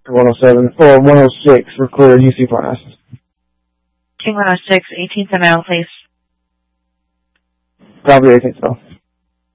107, or 106 for clear UC Parnassus. King 106, 18th and Mount, please. Copy 18th, so.